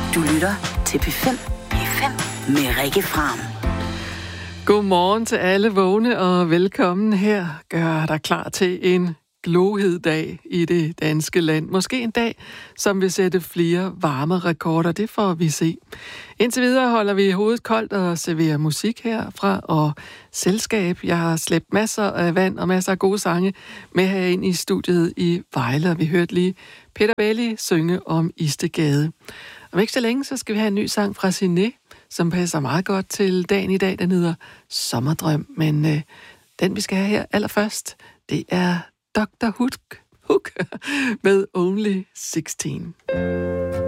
Du lytter til P5. P5 med Rikke Fram. Godmorgen til alle vågne og velkommen her. Gør dig klar til en glohed dag i det danske land. Måske en dag, som vil sætte flere varme rekorder. Det får vi se. Indtil videre holder vi hovedet koldt og serverer musik herfra og selskab. Jeg har slæbt masser af vand og masser af gode sange med herinde i studiet i Vejle. Vi hørte lige Peter Belli synge om Istegade. Om ikke så længe, så skal vi have en ny sang fra Siné, som passer meget godt til dagen i dag. Den hedder Sommerdrøm, men den vi skal have her allerførst, det er Dr. Hook med Only 16.